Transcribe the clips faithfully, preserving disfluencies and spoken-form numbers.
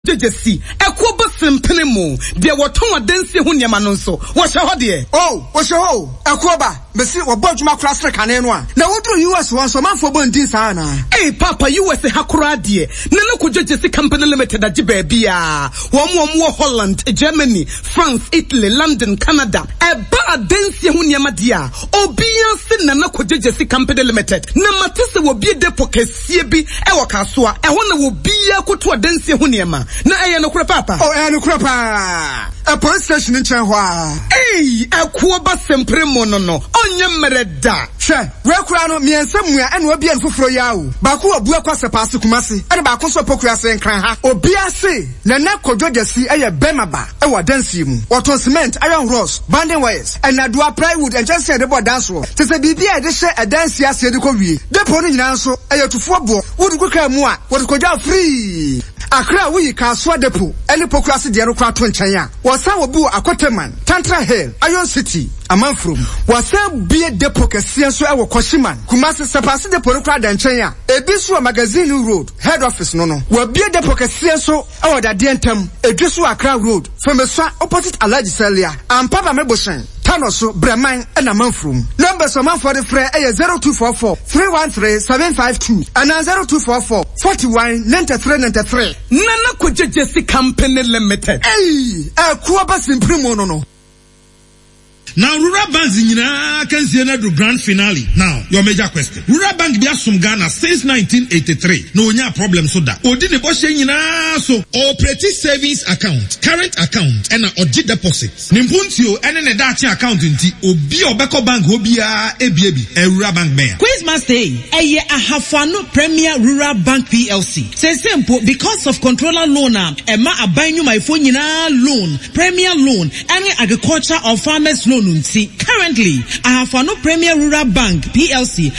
Jejesi, Ekoba Simpenemo, dear Watoma Densi Hunyamanonso, what's your idea? Oh, what's your oh, Ekoba, Messi or Bojma Crasser Canenwa. Now, what do you us once a month for Bundisana? Hey, Papa, you as a Hakuradi, Nanoku Jejesi Company Limited at Jibebia, one more Holland, Germany, France, Italy, London, Canada, a bad Densi Hunyamadia, Obia Sin Nanoko Jejesi Company Limited, Namatisa will be depo Kesibi, Ewakasua, I want to be a Kutua Densi Hunyama. Na aya no kura papa. Oh, aya no kura pa. A police station in Chanhua. Hey, a kuoba sempre monono. Onye mereda. She, we kura no mi ensemua ene obi en foforo yawo. Ba ku obu akwase paase kumase. Ene ba konso pokura se nkran ha. Obi ase, na na kodwojasi eye bemaba. E wa dansi mu. Waton cement, iron rods, banding wires, and na dua plywood and just say the board dance roll. Te se bibia e de she e dance ase de ko wie. Depo no nyina so eye tufo bo. Wodu ko ka mu a, wodu kodwa free. Akra we Kaswa Depo, any pokrasi de Rokra Twenchaya, was our boo Akoteman, Tantra Hill, Iron City, Amanfrum, was a be a depo Kasian so our Koshiman, Kumasi Sapasi de Porokra Danchaya, a Biswa Magazine Road, head office no no, will be a depo Kasian so our Dadiantum, a Joshua Accra Road, from a swa opposite Alaji Celia, and Papa Meboshan. Tanoso, Breman, and a month room. Numbers of month for the fray is zero two four four, three one three, seven five two, and zero two four four, forty-one, ninety-three, ninety-three. Nana Kujesi Company Limited. Hey, a Kuabas in Primono. Now, Rural Bank Zinyina can see another grand finale. Now, your major question. Rural Bank be from Ghana since nineteen eighty-three. No nya problem so that. Odi ne boshe nyina so operating savings account, current account, and a oji deposits. Nimpuntio ene ne dachi account nti obi obeko bank obi a ebi ebi e Rural Bank ben. Quiz Master eye ahafano Premier Rural Bank P L C. Say simple because of controller loan am ema abanyu my phone nyina loan, Premier loan, any agriculture or farmers loan. Currently, I have no Premier Rural Bank P L C.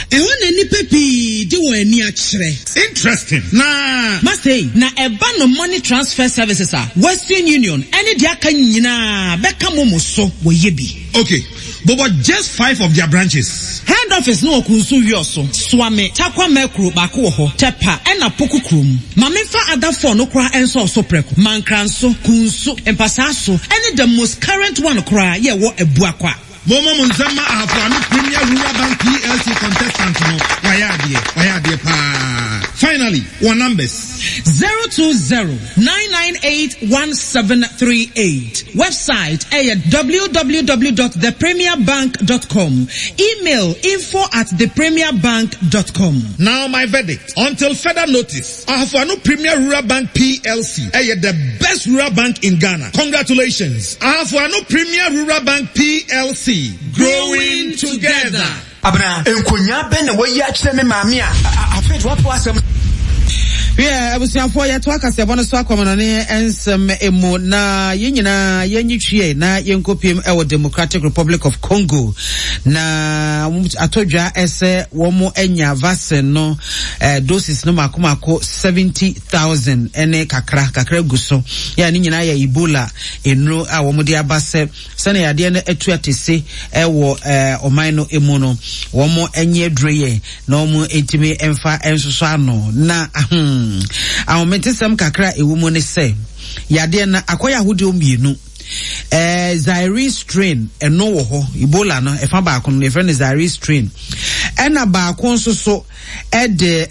Interesting. Nah. Must say, na a ban of money transfer services are Western Union. Any diakanyina beka momo so we yebi. Okay. But what just five of their branches? Head office no kunsu yoso. Swame, takwa mekru bakuho, tepa, ena poku krum. Mamifa ada for no kra enso so preku. Mankranso, kunsu, empasaso. Any the most current one kra, ye wo ebuakwa. Momo Munzama Afrani Premier Rural Bank P L C contestant no. Wayadie, wayadie pa. Finally, one numbers. zero two zero, nine nine eight, one seven three eight. Website at w w w dot the premier bank dot com. Email info at the premier bank dot com. Now my verdict. Until further notice, Afrani Premier Rural Bank P L C is the best rural bank in Ghana. Congratulations. Afrani Premier Rural Bank P L C. Growing together. Abra, enkonya ben na wayi akire me maami a afet wapo asem. Yeah, abusiafo ya to akase bono so akomono ne ensem emu na yenyina yenyitwie na yenkopiem e wo Democratic Republic of Congo na atodwa ese wo mo enya vaccine no eh, doses no makomako seventy thousand ene kakra kakra guso ya ni nyina ya Ebola enu a wo mo de abase sene ya de na atuatese e wo eh, oman no emu no wo mo enye dreye na wo mo entimi emfa ensoso ano na ahun I meant some kakra a woman is say, Yadiana akoya hudi omienu. Eh, Zaire strain, and no ho, Ebola no, if I'm back on the friend is Zaire strain. And a bar conso so, ed de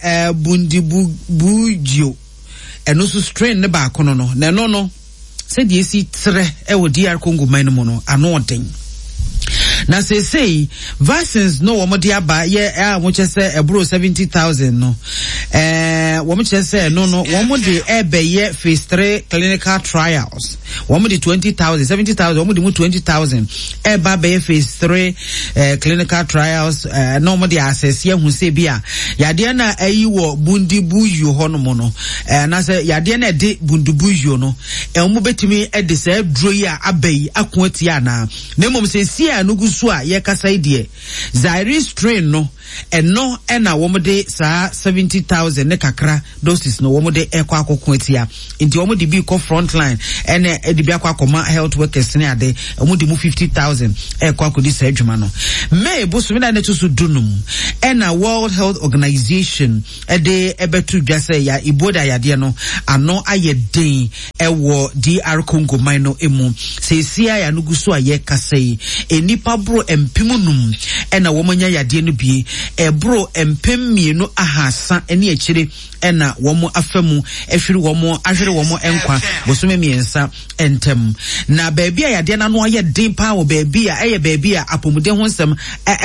bundibujo, and also strain the back on no, no, no, said ye see tre, e wo dear Congo minomono, anointing. Na say say vaccines no womo dia ba ye ah wo chese ebro seventy thousand no eh wo mo chese no no womo de ebe ye phase three clinical trials womo de twenty thousand seventy thousand womo de twenty thousand e ba be phase three eh, clinical trials eh, no mo de access ye hu se bia yade na ayi wo bundibuyu ho no mo no eh, na say yade na de bundibuyu no e wo betimi e de say dro yi abai akoati ana na mom say si a no so a ye kasa idie Zaire strain no eno ena wo de saa seventy thousand ne kakra doses no wo de ekwa akoko atia nti wo de bi ko frontline ene e de bi akwa akoma health workers ne ade wo de mu fifty thousand ekwa akodi sa adwuma no me bosu me na ne tusu dunum ena World Health Organization e de ebetu dwase ya iboda yade no ano aye den ewo D R Congo mino emu sesia ya nuguso aye kasei enipa bro empimunum ena wo manya yade no bi ebro empem mienu ahasa ene akire ena wo mo afamu ehwiri wo mo ahwiri wo mo enkwa bosome miensa entem na baabi a yade na no aye den pa wo baabi a eye baabi a apomude ho nsem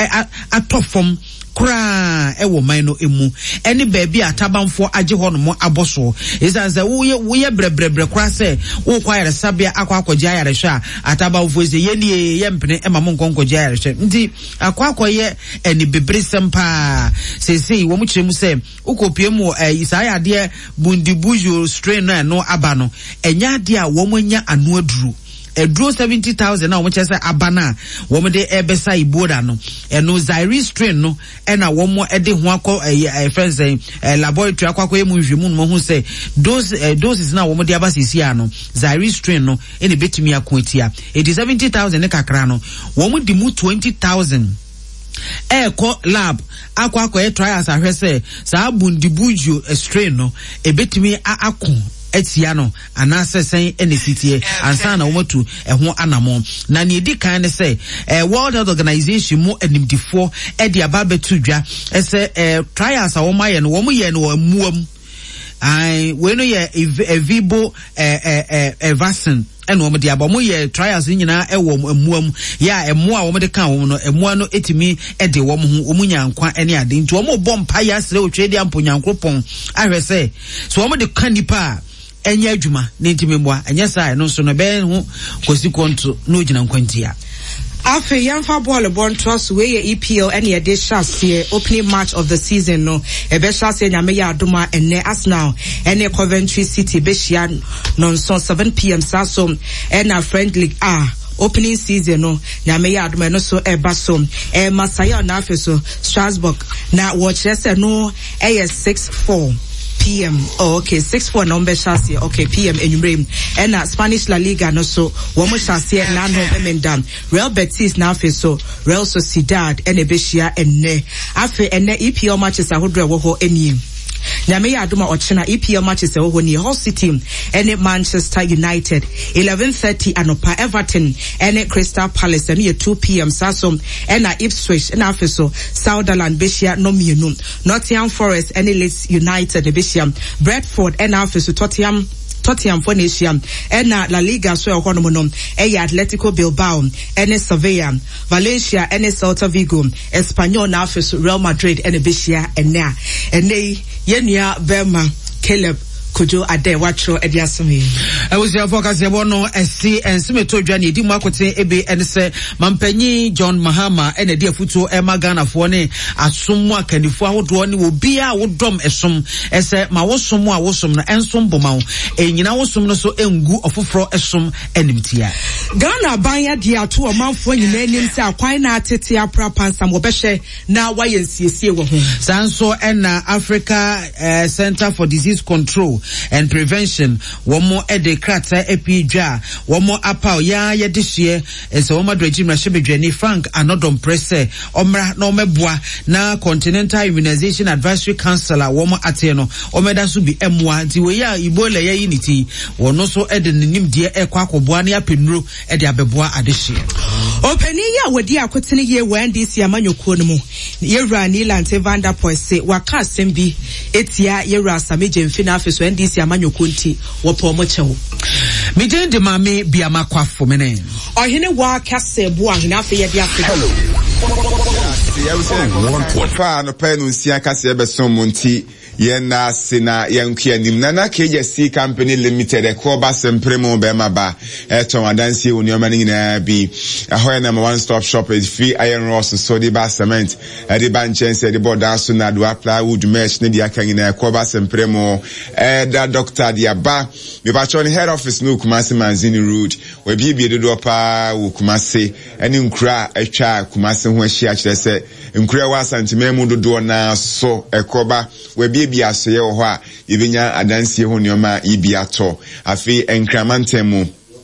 atofom kura ewo mino emu eni baabi atabanfo age ho no mo aboso isanza wo wo ye brebrebre kura se wo kwayare sabia akwa akwaje ayare hwa atabanfo ze ye nie ye mpene ema mo nkonkoje ayare hwa nti akwa akwaye eni bebre sempa sesei wo mu kiremu se ukopie mu isaya ade bundibujo strain no no aba no enya ade a wo nya anu aduru edro seventy thousand na wo chese abana wo de ebesa iboda no eno Zaire strain no ena wo mo ede ho akọ eh friends eh laboratory akọ emu nhwemu no ho se dose doses na wo de abasisi ano Zaire strain no ene betimi akoatia eighty seventy thousand ne kakra no wo di mu twenty thousand eko lab akọ akọ e trials ahwese sa bundibujo strain no ebetimi akọ etia no anase sen enesitie ansa na womatu eho anamo na ne di kan ne se eh, World Health Organization mo animdifo e di ababetu dwa ese eh, trials a woma ye no womo ye no amuam ai we no ye evibo eh eh eh vaccine eno wo de aba mo ye trials nyina e wo amuam ya emo a wo de kan wo no emo no etimi e de wo ho wo nyankwa ene ade nti wo mo bompa ya sere otwe de amponyankropon ahwese so wo de kan nipa enya adwuma ne ntimemboa enya saa no so no be ho kosi konto no gina nkwantia Afe yamfa ball born trust we E P L any de shase opening match of the season no e be shase nyame ya adoma enne Arsenal ene Coventry City be shia nonson seven p m saso ena friendly ah opening season no nyame ya adoma no so e baso e Masaya na afe so Strasbourg na watch se no e six four p m Oh, okay, six four number chassis. Okay, P M enumere. And uh, Spanish La Liga no so one more chassis na no emenda. Real Betis na afe so Real Sociedad and Ebeshia and ne. Afe and ne E P L matches ahodre wo ho eni. Nyame ya adoma ochena E P L matches e wo ni Hull City and Manchester United eleven thirty anopa Everton and Crystal Palace and two p m saso and Ipswich and afiso Sunderland Beshia no mienu Nottingham Forest and Leeds United Beshia Bradford and afiso Tottenham Tottenham for Nation and La Liga so honomonum e Atletico Bilbao and Sevilla Valencia and Celta Vigo Espanyol na afiso Real Madrid and Beshia and na and they Yenya Bema Caleb Kujo ade watcho ediasome I was your focus your no esi ensimeto dwa ne di mu akote ebe ense mampanyi John Mahama ene dia futo e magana fo ne asom akanifo ahodo ne obi a wodom esom ese ma wosom a wosom na ensom boma enyina wosom no so engu ofoforo esom enimtia Ghana banya dia to omanfo nyina enim se akwan na atete apra pansam obehwe na wayensiesie wo ho sanso ena Africa uh, Center for Disease Control and Prevention womo ede krata epidwa womo apao ya yedihye ense womo adreji mrashebedwani Frank Anodom Presse omra na omeboa na Continental Immunization Advisory Council womo ate no omeda so bi emwa nti we ya Ebola ya unity wono so ede nim de ekwa akoboa na apenuro ede abeboa adehye openi ya wodi akotene ye N D C amanyokuo no mu yewra ni Lante Vander Poise waka sembi etia yewra sameje mfina afeso N D C amanyokuo nti wopo mo chewo meje de mame biama kwafo mene ohene wa kase bo ahene afe ye de afe one point five no pen unsia kase be som monti yena sina yenkia nim nana K J C Company Limited e ko ba sempremo be maba e ton adansi woni o mani na bi ahoy na one stop shop is free iron rods so the ba cement e the ban chance the board aso na do apply wood mesh ne dia kan na e ko ba sempremo e da doctor dia ba me ba chon head office no Kumasi Manzini Road we bi bi do pa wo Kumasi eni nkura atwa Kumasi ho ahia kire se nkura wa santimemu dodo na so ekoba we bi bi asoye ho a yebenya adansie ho nioma ibi ato afi enkramantemu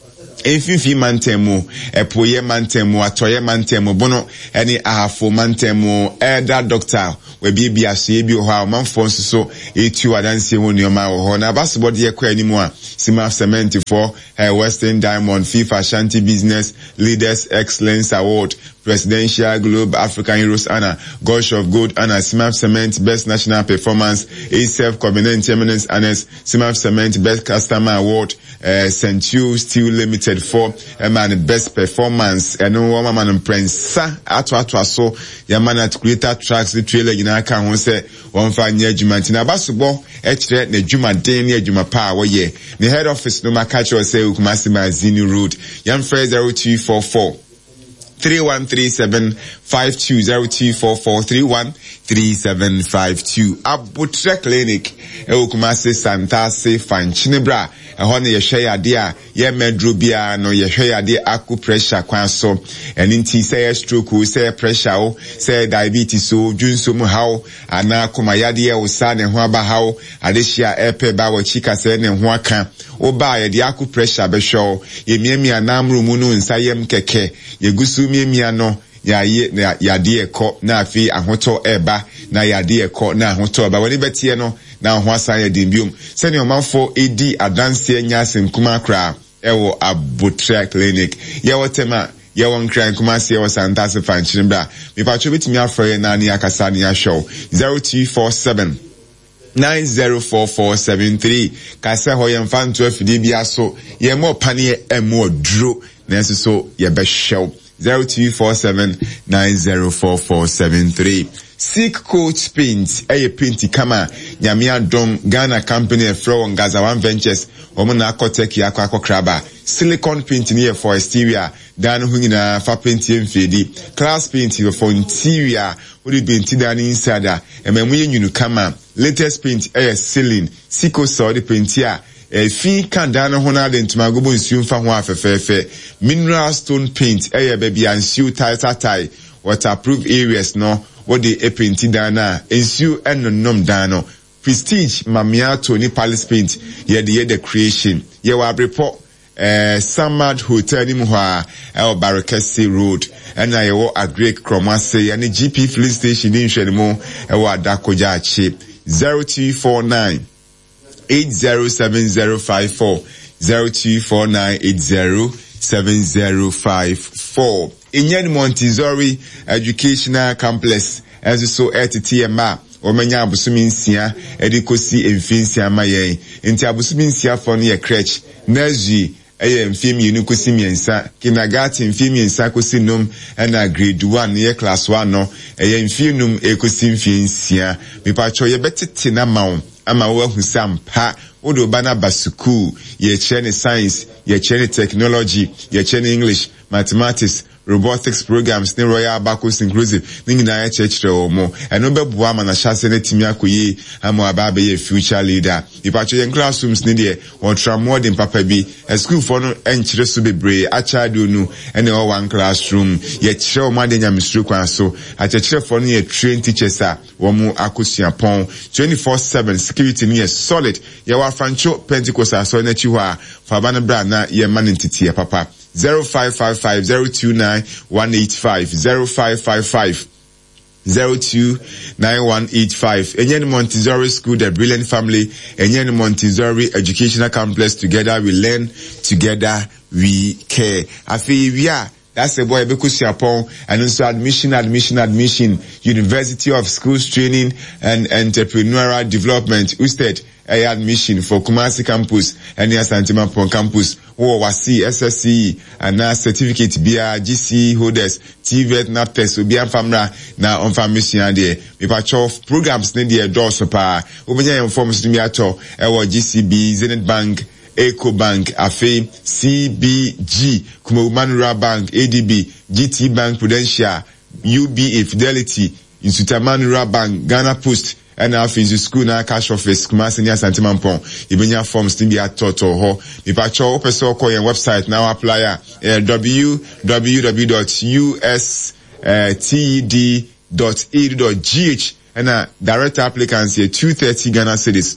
enfifi mantemu epoye mantemu atoye mantemu bono eni ahafo mantemu elder doctor we bi bi asoye bi ho a manfo so etu adansie ho nioma ho na baseball de ekwa animu a Simaf Cement for uh, Western Diamond FIFA Shanty Business Leaders Excellence Award Presidential Globe African Heroes Honor Gush of Gold Honor Simaf Cement Best National Performance A S F Covenant Eminence Honors Simaf Cement Best Customer Award uh, Centu Steel Limited for a uh, man Best Performance and no woman man prensa ato ato aso yamana to create tracks the trailer yina ka ho se won fa nya adwuma na basobɔ e kire na adwuma den ne adwuma pa a wo ye the head office no makacho say Kumasi Manzini Road yam frɛ zero two four four three one three seven five two zero two four four three one three seven five two Abutre Clinic e Kumasi Santase Fanchinebra ehɔ ne yɛhwɛ yade a yɛ medro bia no yɛhwɛ yade aku pressure kwan so ɛni nti sɛ yɛ stroke o sɛ pressure o sɛ diabetes o dwunso mu haw ana koma yade yɛ o sa ne ho aba haw adehia ɛpɛ ba wɔ chika sɛ ne ho aka o ba yɛde aku pressure bɛhwɛ yɛmiamia namro mu no nsa yɛm kɛkɛ yɛgusu miamia no yaye na yade ekɔ na afi ahoto eba na yade ekɔ na ahoto eba woni betie no na ho asan ya dimbium se ne omanfo edi adanse anya senkuma kra ewo Abutre Clinic ye wotema ye won kran kuma se wo Santase Fanchin bra me patcho betimi afre na ni akasa ni ahwew zero two four seven nine zero four four seven three kase ho ye mfa nto afidi bia so ye mo pane emo duro na so ye behwew zero two four seven nine zero four four seven three Seek Coach Paint a painti kama nyamia dom Ghana company from Gaza One Ventures omuna akoteki akwa akokraba silicone paint ni for exterior dan hu nyina fa paint mfedi class paint for interior odi paint dan inside a ememu yenunu kama latest paint a ceiling siko so the paint ya e fi kan dan ho na de ntuma gobo nsu mfa ho afefefe mineral stone paint e baby ansu tie tie waterproof areas no what the painting dana ensu ennom dano prestige mamia Tony Palace paint ye the the creation ye wa report eh Samad Hotel ni muha el Barakasi Road and I wo agree Kromase and G P Police Station in Shedimo e wa Dakoja Achi zero two four nine eight zero seven zero five four zero two four nine eight zero seven zero five four Inyan Montessori Educational Complex as so at T M A omanya abusumi nsia edikosi emfinsia mayen enti abusumi nsia for no ye crèche nursery eye mfimi enu kosi miensa kindergarten mfimi ensa kosi nom na grade one ye class one no eye mfinum ekosi mfinsia mipacho ye betete na mawo ama wo ahusampa odo bana basuku ye chene science ye chene technology ye chene English mathematics robotics programs ne Royal Bacchus inclusive ningi na chechre omo eno bebua ma na chase ne timi akoyi amo aba be ye future leader ipacho yen classrooms ne de won tra more than papa bi a school for no enchire so bebre acha do nu ene o one classroom ye chire o ma de nyamistro kwan so a chechre for no ye train teachers a wo mu akosua pon twenty-four seven security ne solid ye wa fancho Pentecost aso na chi ho a fa ba na bra na ye man ntiti papa zero five five five zero two nine one eight five zero five five five zero two nine one eight five Enyen Montessori School, the brilliant family, Enyen Montessori Educational Complex. Together we learn, together we care. Afi we are that's a boy Bekusi upon, and also admission, admission, admission, University of Schools Training and Entrepreneurial Development, U S T E D, a admission for Kumasi campus, and near Santimampon campus, or Wasi, S S C, and now certificate B R G C holders, T V E T, NAPTES, Ubian Famra, now on Family and there. We patch off programs, Nedia Dorsopa, Ubania informs to me at all, our G C B, Zenith Bank, Eco Bank, Afe, C B G, Kumamanura Bank, A D B, G T Bank, Prudential, U B A, Fidelity, Insutamanura Bank, Ghana Post, and now Finzu School now cash office, Kumasinia Santimampon, Ibenya forms to be at Toto Ho. If I show up a so call your website now apply uh, w w w dot u s t e d dot e d dot g h and uh, direct applicants here two thirty Ghana cedis.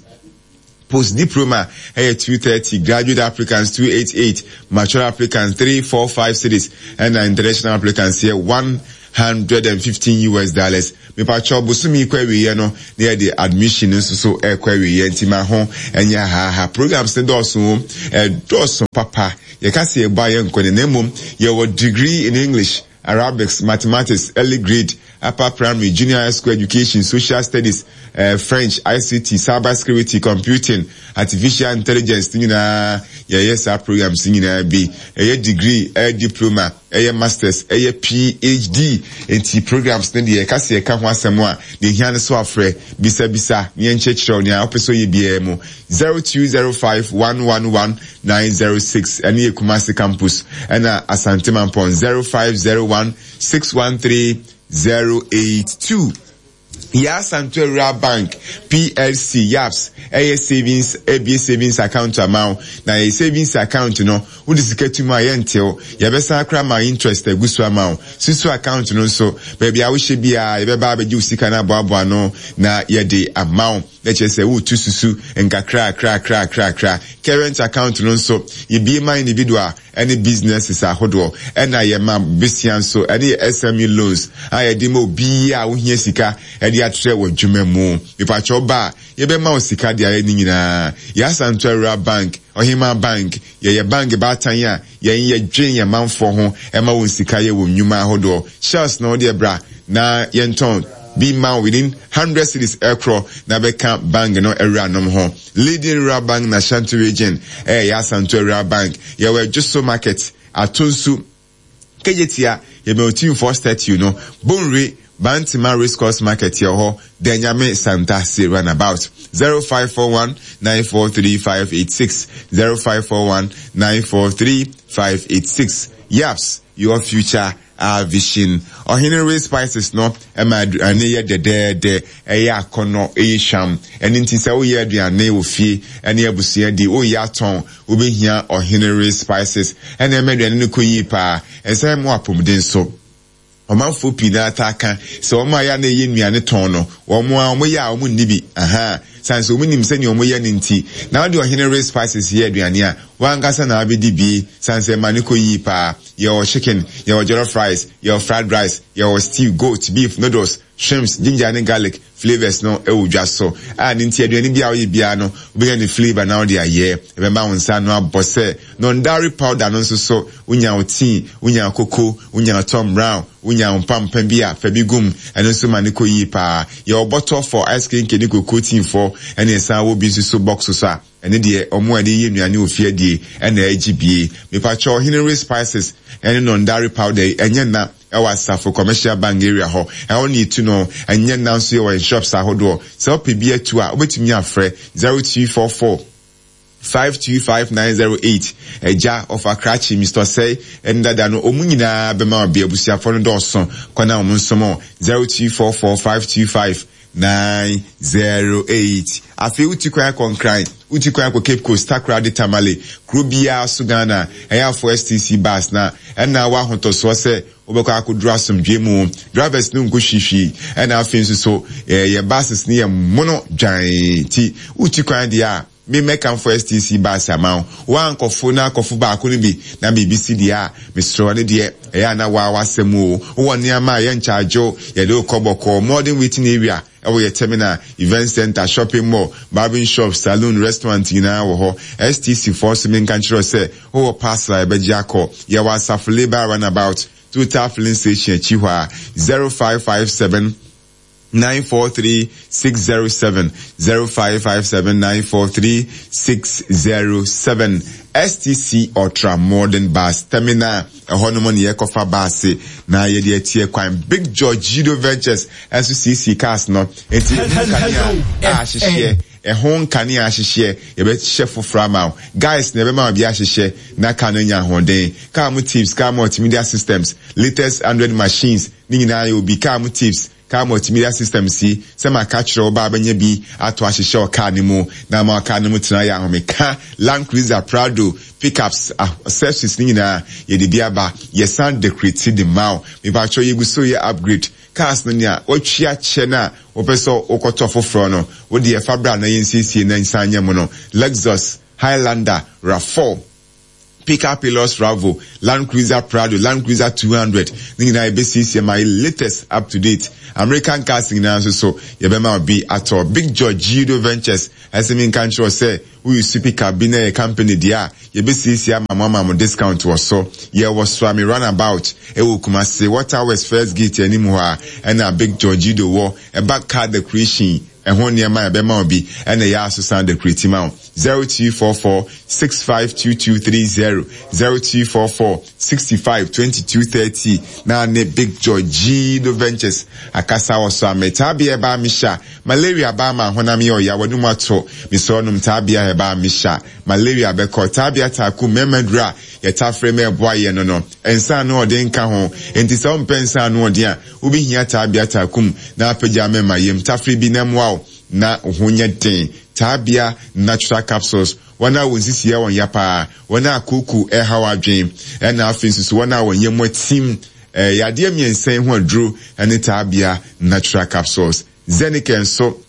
Post diploma here two thirty, graduate applicants two eighty-eight, mature applicants three forty-five cedis, and uh, international applicants here one hundred fifteen U S dollars. Me pa cho busumi kwawe ye no near the admission nso so e kwawe ye ntima ho enya ha ha programs ne doso e doso papa ye ka se e ba ye nkone na mum ye wo degree in English, Arabics, mathematics, early grade, upper primary, junior high school education, social studies, uh, French, I C T, cyber security, computing, artificial intelligence, you know, yeah, yes, our programs, you know, be a degree, a diploma, a master's, a P H D, and T programs, then the Cassia Kamwa Samoa, the Hiana Swafre, Bisa Bisa, Nyan Chechon, ya Opeso Ybiemo, zero two zero five one one one nine zero six, and near Kumasi campus, and uh, Asantimampon, zero five zero one six one three zero eight two. Yas Santuera Bank, P L C, Yaps, A savings, A B savings account amount, na a savings account, no, who is get to my until, Yabesa cram my interest, a good amount, Sisu account, no, so, baby, I wish it be a, Baba, you see, can I no, na, ya the amount. Let's just say, oh, to susu, and ka crack, crack, crack, crack, crack. Current account, no, so, you be my individual, any business is a hodl, and I am a bisian, so, any S M E loans, I demo be a unyesika, and ya tre wo jumemo. If I choba, ye be ma sika dia any na, ya Santuera Bank, or Hima Bank, ye ye bank batanya, ye ye drain your man for home, Emma won sika ye wo nyuma hodl. Shots no dear bra, na yenton. Be man within one hundred cities acro na beka bank no era nom ho leading rural bank na Shanti region eh ya Santuera Bank ya we just so market atonsu kejetia ye be team first thirty you know Bonre Bantima Race Course Market here ho Denyame Santa Se runabout zero five four one nine four three five eight six zero five four one nine four three five eight six. Yaps, your future our vision. Or Henry Spices no ema ane ye de de de eye akono eye sham eni nti se wo ye aduane wo fie ene abusia di wo ya ton wo behia or Henry Spices ene ema aduane no koyi pa ese mo apomden so omanfo pina ataka se omo aya na ye nnuane ton no omo a omo ya omo nibi aha sanso omo nim se ni omo ye nti na wo de Henry Spices ye aduane a wangasa na abedi bi sanse maniko yi pa your chicken, your jollof rice, your fried rice, your stew, goat, beef, noodles, shrimps, ginger and garlic flavors no e wo so and nti aduane bia wo bia no we get the flavor now they are here e be ma wonsa no abose no dairy powder no so so unya tea unya cocoa unya tom brown unya pampan bia fa bi gum and so maniko yi pa your bottle for ice cream ke ni cocoa tea for and esa wo bi so box so a ene de omo ade yi nnuane ofie die and A G B me pa cho Henry Spices and non dairy powder enye na ewa for commercial bank area ho e won need to know enye na so your shops ahodo so pbia to a obetumi afre zero two four four five two five nine zero eight eja of Akrachi Mister Say and that no omunyina be ma bia busia for no doso kwana omunsomo zero two four four five two five nine zero eight afi uti kwa konkran uti kwa ko Cape Coast Takrade Tamale Krobia Sugana eya for S T C bus na na wa hoto so se obekwa akodura somdwemu drivers no nko hwihwi na afi nso so ye buses ne ye mono dwan ti uti kwa dia me make am for S T C bus amount one kofu na kofu ba ko ni bi na B B C dia Mister ne de e ya na wa wasemu wo niam ye nchajo ye do koboko modern waiting area ewo ye terminal event center shopping mall barbing shop saloon restaurant ina wo ho S T C for so men kan chiro say wo pass la be jiako ye wa saf labor runabout Total filling station Chihuahua zero five five seven nine four three six zero seven zero five five seven nine four three six zero seven S T C Ultra Modern Bus Terminal a honomon ye kofa base na ye de tie kwan Big Georgido Ventures S C C cars no enti a hihye e hon kane a hihye ye be chef frama guys na be ma bia hihye na kanu nya hoden car mu tips car multimedia systems latest Android machines ni nyina ye obi car mu tips car multimedia system si se ma ka kire oba abanya bi ato ahihye o car ni mu na ma car ni mu tena ya homeka Land Cruiser Prado pickups accessories ni nyina ye de bia ba ye sound decorate the mouth me ba cho ye guso ye upgrade cars no nia otwia che na opeso okoto foforo no wo de fabra na yensisie na nsanya mu no Lexus Highlander RAV four Pickup Pilos Ravo, Land Cruiser Prado, Land Cruiser two hundred. Nina B C C my latest up to date American cars in so yebema be at all Big Georgido Ventures as I mean country say we super cabinet company dia ye B C C my mama mo discount was so ye was swami runabout e wo kuma say what hours first gate anymore and a Big Georgido war a back card the creation and one near my bema be and a yaso sound the creative mount zero two four four six five two two three zero zero two four four six five two two thirty na ne Big Georgido Ventures akasa was so metabia ba misha malaria ba ma honami o ya wadu mato miso num tabia ba misha malaria be ko tabia taku memedra ye tafre me boye no no ensa no odin ka ho enti se on pensa no odin a ubi hia tabia takum na apagya me mayem tafre bi na mwa na ohunye den tabia natural capsules wana wonsisi ya won yapa wana kuku e hawa dwen e na afinsu wana won yemo team eh yade miensen ho adru ene tabia natural capsules Zeniken so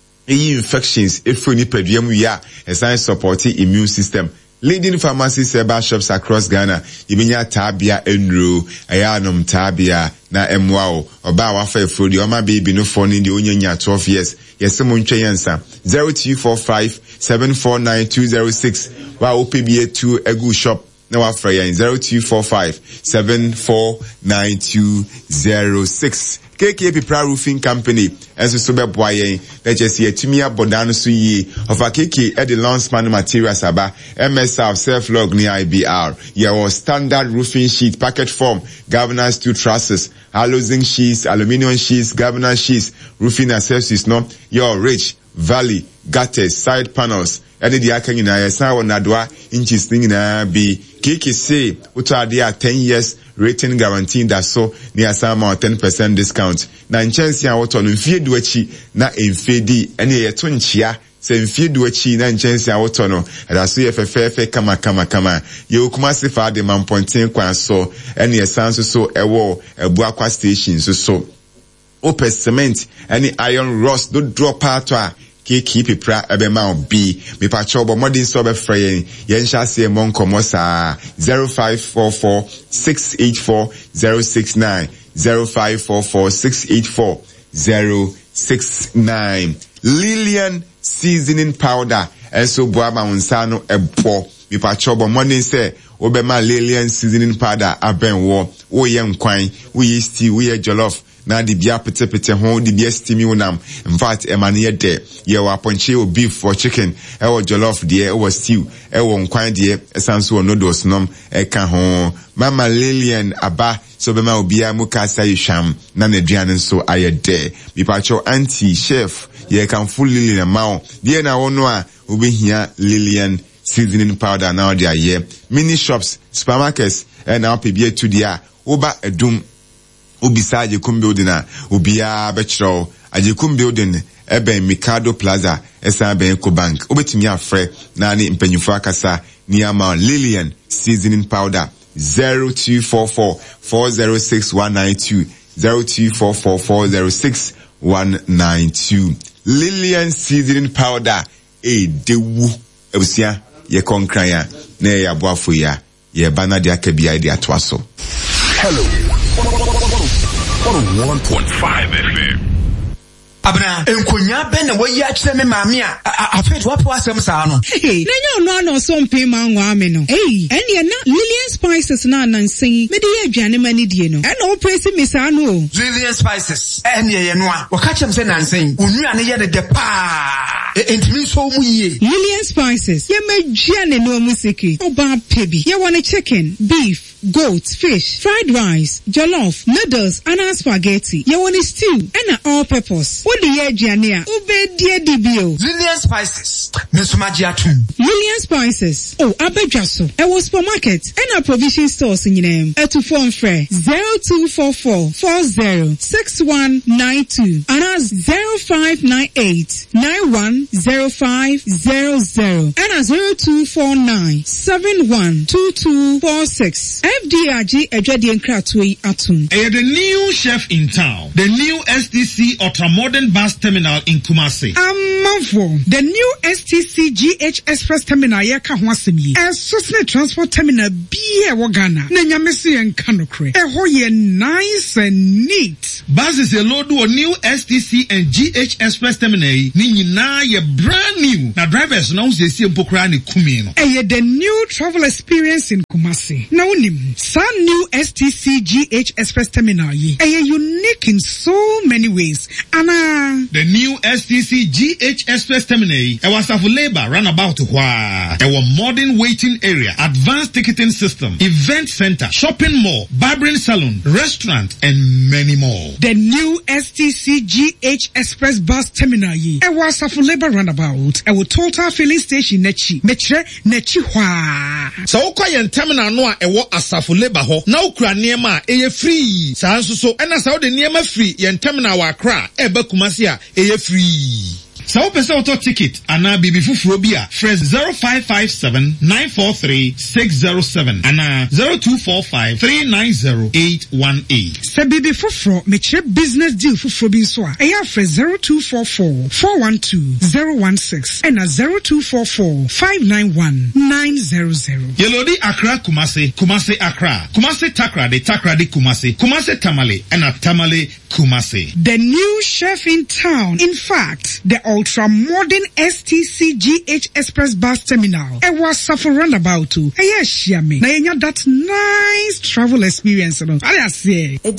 e infections if ni peduam ya esan support immune system leading pharmacies eba shops across Ghana ibinya tabia enro ayanom tabia na emwao oba wafa efodi oma baby no phone ndi onyanya twelve years yesemo ntwe yensa zero two four five seven four nine two zero six wa O P B A two egu shop na wafra yen zero two four five seven four nine two zero six K K P Pra Roofing Company enso so be boayen that just here to me abodan so yi of a K K at the Lawnspan materials aba M S R self log ni I B R your standard roofing sheet packet form governance two trusses housing sheets aluminium sheets governance sheets roofing accessories no your rich valley gutters side panels ade di aka nyina ya sa wona doa inches nyina bi K K say uto dia ten years rating guarantee that so near some ten percent discount na nchensi a woto no mfie duachi na emfedi ene ye to nchia se mfie duachi na nchensi a woto no da so ye fefefe kama kama kama ye okuma se fa de mamponten kwan so ene ye sanso so ewo ebu akwa station so so open cement any iron rust do drop out a K K P Pra ebema B me pa chobo modern so be frey yen sha se mon komosa zero five four four six eight four zero six nine zero five four four six eight four zero six nine Lillian seasoning powder enso boa ma unsa no ebo me pa chobo modern say obema Lillian seasoning powder aben wo wo ye nkwan wo ye stew wo ye jollof na di bia pete pete ho di bia steamy unam in fact emane ye de ye wa ponche o beef or chicken e wo jollof de e wo stew e wo nkwan de esanso noodles nom e ka ho Mama Lillian aba so be ma obi amuka sayisham na na aduane so aye de bi pacho auntie chef ye kan full Lillian ma de na wono a obehia Lillian seasoning powder na de aye mini shops supermarkets e na opebie to dia oba edum Ubisa Ajekum building a ubia betro Ajekum building ebe Mikado Plaza esa ben Eco Bank ubetimi afre na ni mpenyufo akasa ni ama Lillian seasoning powder zero two four four four zero six one nine two zero two four four four zero six one nine two Lillian seasoning powder e dewu Ebusia ye konkran ya na ye aboafo ya ye bana de akabia de atoa so. Hello. one oh one point five F M. Abna enkonya be na wayi akire me maami a afet wapo asem saa no. Hey, na nya ono ano so mpe ma nwa me no. Hey, ene na Lillian Spices na nansen me de ye aduane mani die no. Ena o presi me saa no. Lillian Spices ene ye no a waka chem se nansen onua ne ye de pa. Entimi so mu ye. Lillian Spices ye maduane no musiki. Oba pebi. Ye want chicken, beef, goat, fish, fried rice, jollof, noodles, and spaghetti. You want stew and all purpose. What the year Jania? Ube dear D B O. Lillian Spices. Mesumajiatum. Lillian Spices. Oh, Abejaso. I was supermarket and a provision stores in your name. At to phone fre zero two four four four zero six one nine two and as zero five nine eight nine one zero five zero zero and as zero two four nine seven one two two four six. F D R G Ejwadi Nkratwe Atum. Eh, the new chef in town. The new S T C Ultra Modern Bus Terminal in Kumasi. Amavo. The new S T C G H Express Terminal yeka ho asem yi. Esosne Transport Terminal biye wo Ghana. Na nyamesi en kanokre. Eho ye nice and neat. Buses a load to a new S T C and G H Express Terminal. Ni nyina ye brand new. Na drivers now se si empokra ni kumi no. Eh, the new travel experience in Kumasi. Na unim. Some new S T C G H Express Terminal ye. Eh, unique in so many ways. Ana. The new S T C G H Express Terminal. It was a labor runabout. Wow. Our modern waiting area, advanced ticketing system, event center, shopping mall, barbering salon, restaurant, and many more. The new S T C G H Express Bus Terminal ye. It was a labor runabout. Our total filling station nechi. Metre nechi hwa. So ukwa terminal no a ewo asafo labor ho. Na ukura niema eye free. Sa nso so ena sa de niema free yen terminal wa Accra ebe Kumasi a eye free. So pesa auto ticket ana bibi fufuro bia fresh zero five five seven nine four three six zero seven ana zero two four five three nine zero eight one eight. Se bibi fufuro me che business deal fufuro bi so a eya fresh zero two four four four one two zero one six and a zero two four four five nine one nine zero zero. Yelodi Accra Kumasi, Kumasi Accra, Kumasi Takra de Takra de Kumasi, Kumasi Tamale and a Tamale Kumasi. The new chef in town. In fact, the ultra modern S T C G H Express Bus Terminal. It was suffer runabout too. Yes, yummy. Na yenya that nice travel experience. I say.